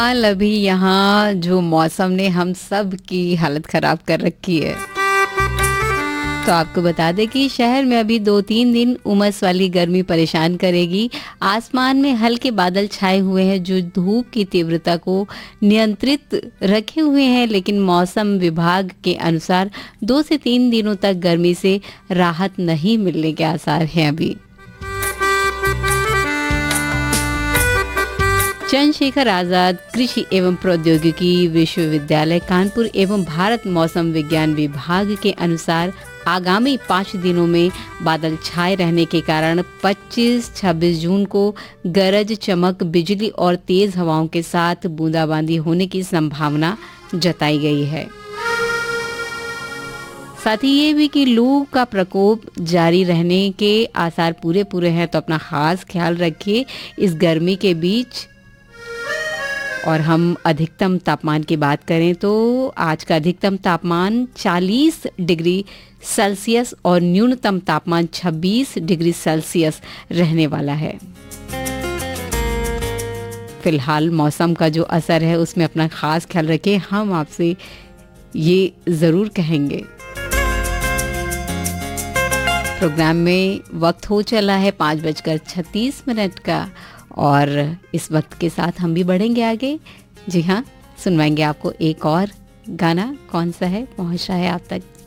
हाल अभी यहाँ जो मौसम ने हम सब की हालत खराब कर रखी है। तो आपको बता दें कि शहर में अभी 2-3 दिन उमस वाली गर्मी परेशान करेगी। आसमान में हल्के बादल छाए हुए हैं जो धूप की तीव्रता को नियंत्रित रखे हुए हैं, लेकिन मौसम विभाग के अनुसार 2 से 3 दिनों तक गर्मी से राहत नहीं मिलने के आसार हैं अभी। चंद्रशेखर आजाद कृषि एवं प्रौद्योगिकी विश्वविद्यालय कानपुर एवं भारत मौसम विज्ञान विभाग के अनुसार आगामी 5 दिनों में बादल छाए रहने के कारण 25-26 जून को गरज, चमक, बिजली और तेज हवाओं के साथ बूंदाबांदी होने की संभावना जताई गई है। साथ ही ये भी कि लू का प्रकोप जारी रहने के आसार पूरे हैं, तो अपना खास ख्याल रखिए इस गर्मी के बीच। और हम अधिकतम तापमान की बात करें तो आज का अधिकतम तापमान 40 डिग्री सेल्सियस और न्यूनतम तापमान 26 डिग्री सेल्सियस रहने वाला है। फिलहाल मौसम का जो असर है उसमें अपना खास ख्याल रखें, हम आपसे ये ज़रूर कहेंगे। प्रोग्राम में वक्त हो चला है 5:36 का और इस वक्त के साथ हम भी बढ़ेंगे आगे। जी हाँ, सुनवाएंगे आपको एक और गाना। कौन सा है, पहुंच रहा है आप तक